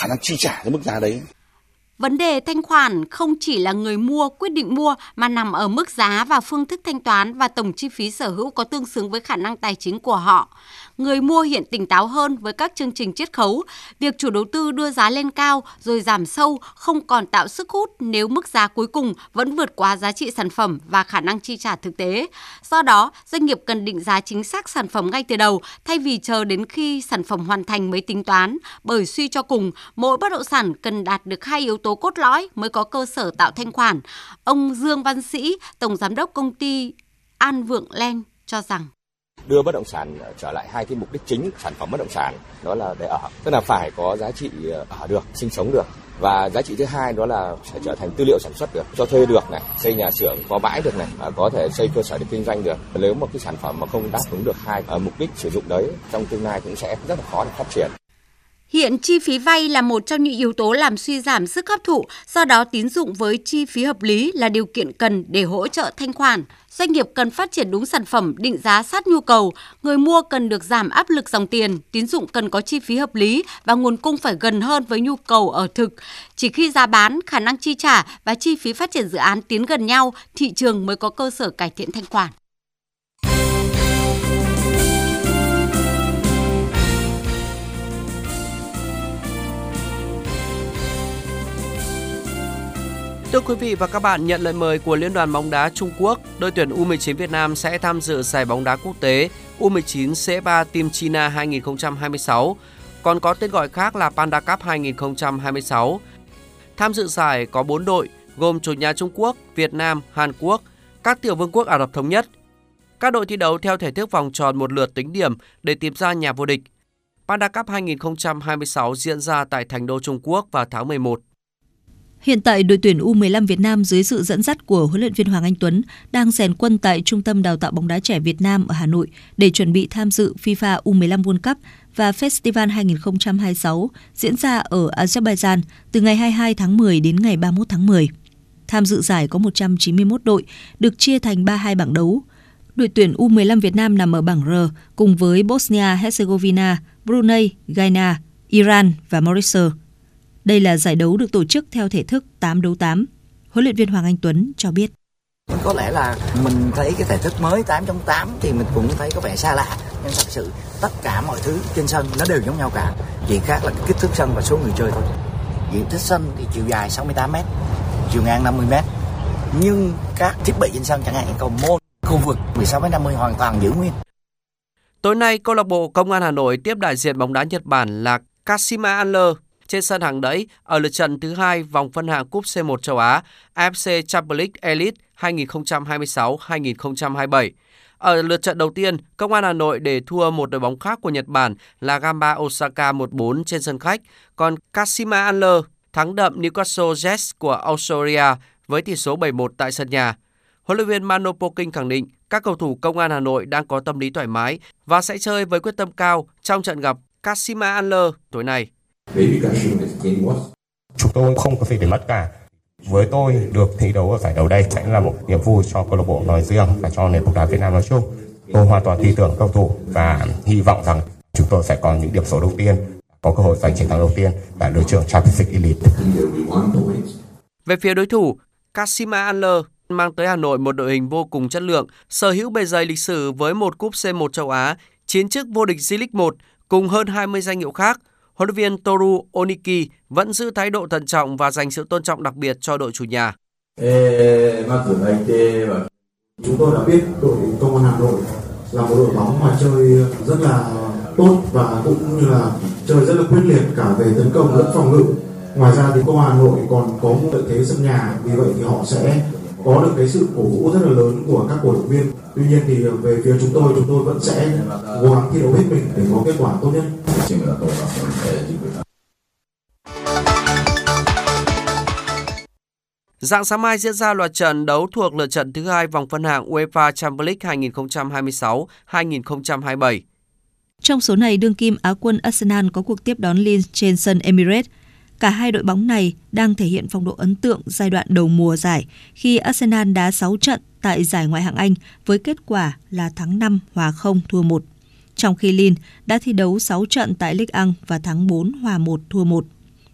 khả năng chi trả cái mức giá đấy. Vấn đề thanh khoản không chỉ là người mua quyết định mua mà nằm ở mức giá và phương thức thanh toán và tổng chi phí sở hữu có tương xứng với khả năng tài chính của họ. Người mua hiện tỉnh táo hơn với các chương trình chiết khấu. Việc chủ đầu tư đưa giá lên cao rồi giảm sâu không còn tạo sức hút nếu mức giá cuối cùng vẫn vượt quá giá trị sản phẩm và khả năng chi trả thực tế. Do đó, doanh nghiệp cần định giá chính xác sản phẩm ngay từ đầu thay vì chờ đến khi sản phẩm hoàn thành mới tính toán. Bởi suy cho cùng, mỗi bất động sản cần đạt được hai yếu tố cốt lõi mới có cơ sở tạo thanh khoản. Ông Dương Văn Sĩ, Tổng Giám đốc công ty An Vượng Land cho rằng đưa bất động sản trở lại hai cái mục đích chính sản phẩm bất động sản, đó là để ở, tức là phải có giá trị ở được, sinh sống được, và giá trị thứ hai đó là phải trở thành tư liệu sản xuất được, cho thuê được này, xây nhà xưởng có bãi được này, có thể xây cơ sở để kinh doanh được. Nếu một cái sản phẩm mà không đáp ứng được hai mục đích sử dụng đấy, trong tương lai cũng sẽ rất là khó để phát triển. Hiện chi phí vay là một trong những yếu tố làm suy giảm sức hấp thụ, do đó tín dụng với chi phí hợp lý là điều kiện cần để hỗ trợ thanh khoản. Doanh nghiệp cần phát triển đúng sản phẩm, định giá sát nhu cầu, người mua cần được giảm áp lực dòng tiền, tín dụng cần có chi phí hợp lý và nguồn cung phải gần hơn với nhu cầu ở thực. Chỉ khi giá bán, khả năng chi trả và chi phí phát triển dự án tiến gần nhau, thị trường mới có cơ sở cải thiện thanh khoản. Thưa quý vị và các bạn, nhận lời mời của Liên đoàn bóng đá Trung Quốc, đội tuyển U19 Việt Nam sẽ tham dự giải bóng đá quốc tế U19 CFA Team China 2026, còn có tên gọi khác là Panda Cup 2026. Tham dự giải có 4 đội, gồm chủ nhà Trung Quốc, Việt Nam, Hàn Quốc, các tiểu vương quốc Ả Rập Thống Nhất. Các đội thi đấu theo thể thức vòng tròn một lượt tính điểm để tìm ra nhà vô địch. Panda Cup 2026 diễn ra tại Thành Đô, Trung Quốc vào tháng 11. Hiện tại, đội tuyển U15 Việt Nam dưới sự dẫn dắt của huấn luyện viên Hoàng Anh Tuấn đang rèn quân tại Trung tâm Đào tạo bóng đá trẻ Việt Nam ở Hà Nội để chuẩn bị tham dự FIFA U15 World Cup và Festival 2026 diễn ra ở Azerbaijan từ ngày 22 tháng 10 đến ngày 31 tháng 10. Tham dự giải có 191 đội, được chia thành 32 bảng đấu. Đội tuyển U15 Việt Nam nằm ở bảng R cùng với Bosnia-Herzegovina, Brunei, Guyana, Iran và Mauritius. Đây là giải đấu được tổ chức theo thể thức 8 đấu 8. Huấn luyện viên Hoàng Anh Tuấn cho biết. Có lẽ là mình thấy cái thể thức mới 8.8 thì mình cũng thấy có vẻ xa lạ. Nhưng thật sự tất cả mọi thứ trên sân nó đều giống nhau cả. Chỉ khác là kích thước sân và số người chơi thôi. Diện tích sân thì chiều dài 68m, chiều ngang 50m. Nhưng các thiết bị trên sân chẳng hạn như cầu môn, khu vực 16m50 hoàn toàn giữ nguyên. Tối nay, câu lạc bộ Công an Hà Nội tiếp đại diện bóng đá Nhật Bản là Kashima Antlers trên sân hàng đẫy ở lượt trận thứ 2 vòng phân hạng cúp C1 châu Á AFC Champions League Elite 2026-2027. Ở lượt trận đầu tiên, Công an Hà Nội để thua một đội bóng khác của Nhật Bản là Gamba Osaka 1-4 trên sân khách, còn Kashima Antlers thắng đậm Newcastle Jets của Australia với tỷ số 7-1 tại sân nhà. Huấn luyện viên Mano Poking khẳng định các cầu thủ Công an Hà Nội đang có tâm lý thoải mái và sẽ chơi với quyết tâm cao trong trận gặp Kashima Antlers tối nay. Chúng tôi không có gì để mất cả. Với tôi, được thi đấu ở giải đấu đây sẽ là một niềm vui cho câu lạc bộ nói riêng và cho nền bóng đá Việt Nam nói chung. Tôi hoàn toàn tin tưởng cầu thủ và hy vọng rằng chúng tôi sẽ có những điểm số đầu tiên, có cơ hội giành chiến thắng đầu tiên tại đấu trường Champions League Elite. Về phía đối thủ, Kashima Antlers mang tới Hà Nội một đội hình vô cùng chất lượng, sở hữu bề dày lịch sử với một cúp C1 châu Á, chiến chức vô địch J-League 1 cùng hơn 20 danh hiệu khác. Huấn luyện viên Toru Oniki vẫn giữ thái độ thận trọng và dành sự tôn trọng đặc biệt cho đội chủ nhà. Chúng tôi đã biết đội Công an Hà Nội là một đội bóng mà chơi rất là tốt và cũng như là chơi rất là quyết liệt cả về tấn công lẫn phòng ngự. Ngoài ra thì Công an Hà Nội còn có một lợi thế sân nhà, vì vậy thì họ sẽ có được cái sự cổ vũ rất là lớn của các cổ động viên. Tuy nhiên thì về phía chúng tôi vẫn sẽ cố gắng thi đấu hết mình để có kết quả tốt nhất. Rạng sáng mai diễn ra loạt trận đấu thuộc lượt trận thứ 2 vòng phân hạng UEFA Champions League 2026-2027. Trong số này, đương kim Á quân Arsenal có cuộc tiếp đón Lille trên sân Emirates. Cả hai đội bóng này đang thể hiện phong độ ấn tượng giai đoạn đầu mùa giải khi Arsenal đá 6 trận tại giải Ngoại hạng Anh với kết quả là thắng 5, hòa 0, thua 1. Trong khi Lille đã thi đấu 6 trận tại Ligue 1 và thắng 4, hòa 1, thua 1.